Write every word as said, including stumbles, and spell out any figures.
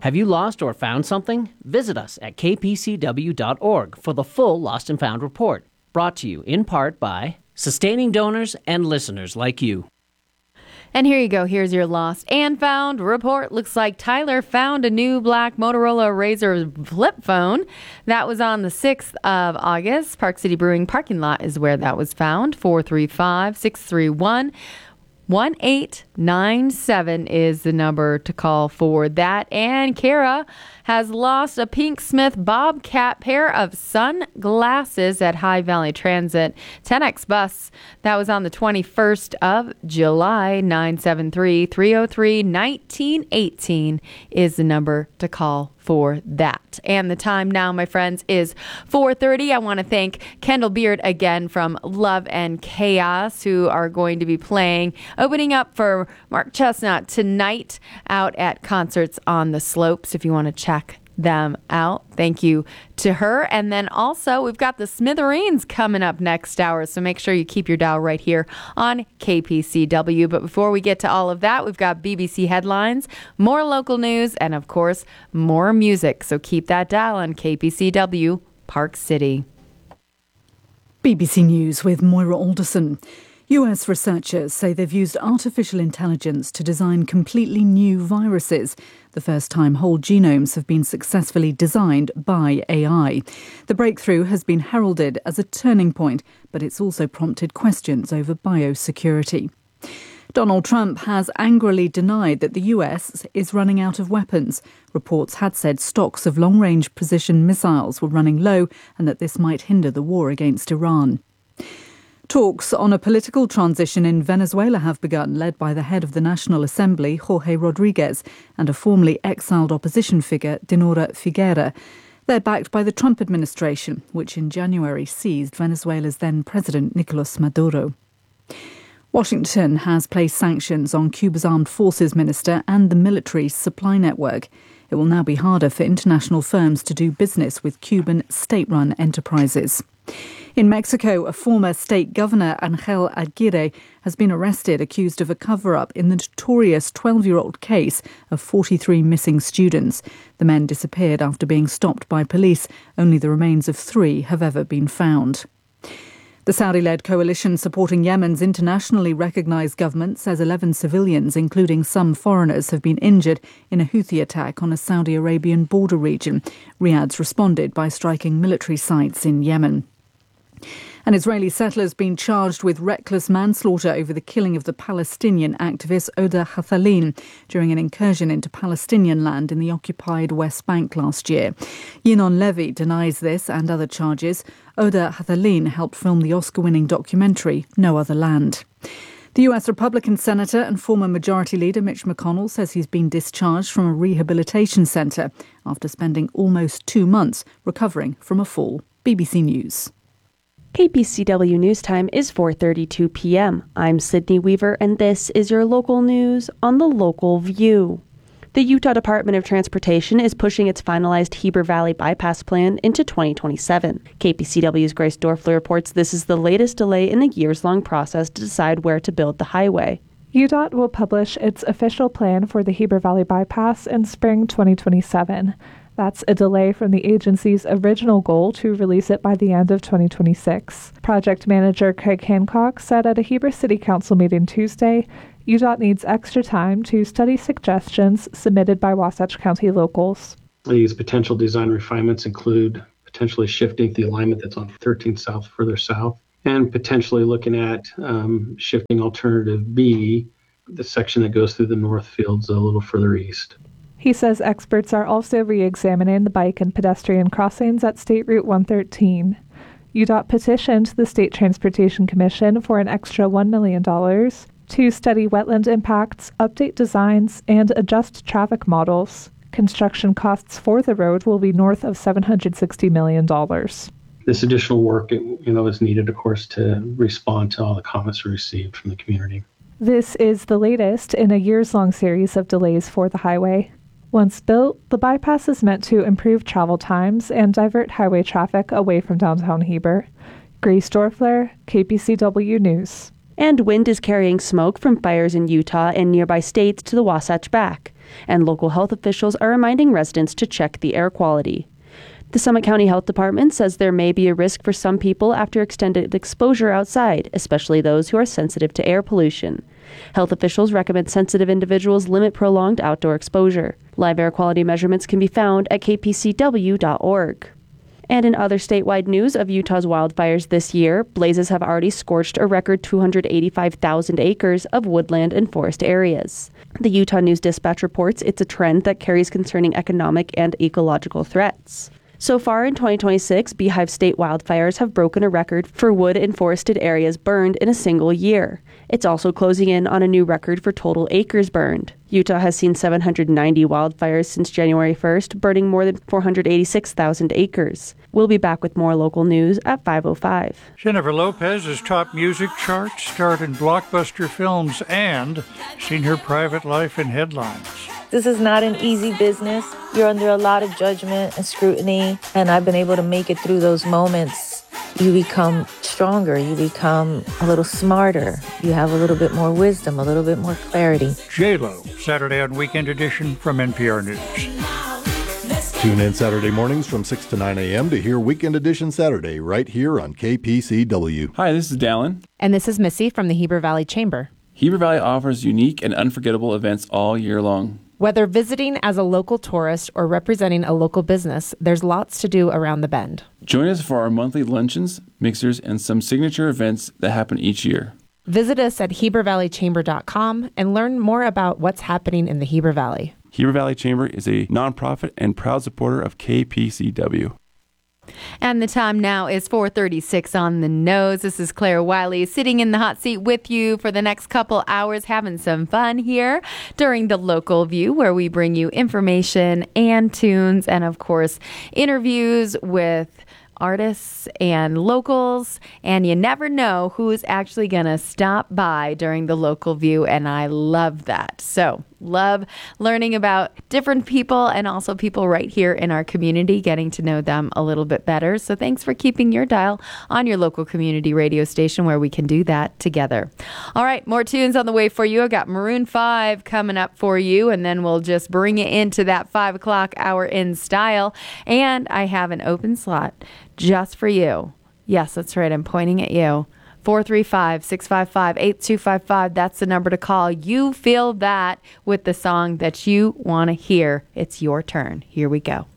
Have you lost or found something? Visit us at k p c w dot org for the full Lost and Found report, brought to you in part by sustaining donors and listeners like you. And here you go. Here's your Lost and Found report. Looks like Tyler found a new black Motorola Razr flip phone. That was on the sixth of August. Park City Brewing parking lot is where that was found. four three five, six three one, one eight nine seven is the number to call for that. And Kara has lost a Pink Smith Bobcat pair of sunglasses at High Valley Transit ten X bus. That was on the twenty-first of July. Nine seven three, three oh three, one nine one eight is the number to call for that. And the time now, my friends, is four thirty. I want to thank Kendall Beard again from Love and Chaos, who are going to be playing, opening up for Mark Chestnut tonight out at Concerts on the Slopes, if you want to check them out. Thank you to her. And then also we've got the Smithereens coming up next hour, so make sure you keep your dial right here on K P C W. But before we get to all of that, we've got B B C headlines, more local news, and of course more music, so keep that dial on K P C W Park City. B B C News with Moira Alderson. U S researchers say they've used artificial intelligence to design completely new viruses, the first time whole genomes have been successfully designed by A I. The breakthrough has been heralded as a turning point, but it's also prompted questions over biosecurity. Donald Trump has angrily denied that the U S is running out of weapons. Reports had said stocks of long-range precision missiles were running low and that this might hinder the war against Iran. Talks on a political transition in Venezuela have begun, led by the head of the National Assembly, Jorge Rodriguez, and a formerly exiled opposition figure, Dinora Figuera. They're backed by the Trump administration, which in January seized Venezuela's then president, Nicolas Maduro. Washington has placed sanctions on Cuba's armed forces minister and the military's supply network. It will now be harder for international firms to do business with Cuban state-run enterprises. In Mexico, a former state governor, Angel Aguirre, has been arrested accused of a cover-up in the notorious twelve-year-old case of forty-three missing students. The men disappeared after being stopped by police. Only the remains of three have ever been found. The Saudi-led coalition supporting Yemen's internationally recognised government says eleven civilians, including some foreigners, have been injured in a Houthi attack on a Saudi Arabian border region. Riyadh's responded by striking military sites in Yemen. An Israeli settler has been charged with reckless manslaughter over the killing of the Palestinian activist Oda Hathalin during an incursion into Palestinian land in the occupied West Bank last year. Yinon Levy denies this and other charges. Oda Hathalin helped film the Oscar-winning documentary No Other Land. The U S Republican Senator and former Majority Leader Mitch McConnell says he's been discharged from a rehabilitation centre after spending almost two months recovering from a fall. B B C News. K P C W News Time is four thirty-two p.m. I'm Sydney Weaver, and this is your local news on the Local View. The Utah Department of Transportation is pushing its finalized Heber Valley Bypass plan into twenty twenty-seven. K P C W's Grace Dorfler reports this is the latest delay in a years-long process to decide where to build the highway. U D O T will publish its official plan for the Heber Valley Bypass in spring twenty twenty-seven. That's a delay from the agency's original goal to release it by the end of twenty twenty-six. Project manager Craig Hancock said at a Heber City Council meeting Tuesday, U D O T needs extra time to study suggestions submitted by Wasatch County locals. These potential design refinements include potentially shifting the alignment that's on thirteen South further south, and potentially looking at um, shifting alternative B, the section that goes through the North Fields a little further east. He says experts are also re-examining the bike and pedestrian crossings at State Route one thirteen. U D O T petitioned the State Transportation Commission for an extra one million dollars to study wetland impacts, update designs, and adjust traffic models. Construction costs for the road will be north of seven hundred sixty million dollars. This additional work, you know, is needed, of course, to respond to all the comments we received from the community. This is the latest in a years-long series of delays for the highway. Once built, the bypass is meant to improve travel times and divert highway traffic away from downtown Heber. Grace Dorfler, K P C W News. And wind is carrying smoke from fires in Utah and nearby states to the Wasatch Back. and local health officials are reminding residents to check the air quality. The Summit County Health Department says there may be a risk for some people after extended exposure outside, especially those who are sensitive to air pollution. Health officials recommend sensitive individuals limit prolonged outdoor exposure. Live air quality measurements can be found at k p c w dot org. And in other statewide news of Utah's wildfires this year, blazes have already scorched a record two hundred eighty-five thousand acres of woodland and forest areas. The Utah News Dispatch reports it's a trend that carries concerning economic and ecological threats. So far in twenty twenty-six, Beehive State wildfires have broken a record for wood and forested areas burned in a single year. It's also closing in on a new record for total acres burned. Utah has seen seven hundred ninety wildfires since January first, burning more than four hundred eighty-six thousand acres. We'll be back with more local news at five oh five. Jennifer Lopez has topped music charts, starred in blockbuster films, and seen her private life in headlines. This is not an easy business. You're under a lot of judgment and scrutiny, and I've been able to make it through those moments. You become stronger. You become a little smarter. You have a little bit more wisdom, a little bit more clarity. J-Lo, Saturday on Weekend Edition from N P R News. Tune in Saturday mornings from six to nine a.m. to hear Weekend Edition Saturday right here on K P C W. Hi, this is Dallin. And this is Missy from the Heber Valley Chamber. Heber Valley offers unique and unforgettable events all year long. Whether visiting as a local tourist or representing a local business, there's lots to do around the bend. Join us for our monthly luncheons, mixers, and some signature events that happen each year. Visit us at heber valley chamber dot com and learn more about what's happening in the Heber Valley. Heber Valley Chamber is a nonprofit and proud supporter of K P C W. And the time now is four thirty-six on the nose. This is Claire Wiley sitting in the hot seat with you for the next couple hours, having some fun here during the Local View, where we bring you information and tunes and, of course, interviews with artists and locals, and you never know who's actually going to stop by during the Local View, and I love that. So love learning about different people and also people right here in our community, getting to know them a little bit better. So thanks for keeping your dial on your local community radio station where we can do that together. All right, more tunes on the way for you. I got Maroon five coming up for you, and then we'll just bring you into that five o'clock hour in style. And I have an open slot just for you. Yes, that's right. I'm pointing at you. four three five, six five five, eight two five five. That's the number to call. You feel that with the song that you want to hear. It's your turn. Here we go.